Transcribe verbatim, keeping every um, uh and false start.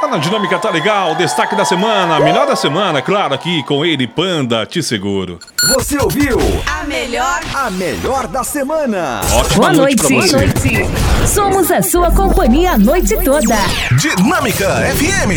na Dinâmica Tá Legal, destaque da semana, melhor da semana, claro, aqui com ele, Panda, te seguro. Você ouviu A melhor, a melhor da semana. Ótima Boa noite, noite. pra você. Boa noite. Somos a sua companhia a noite toda. Dinâmica F M.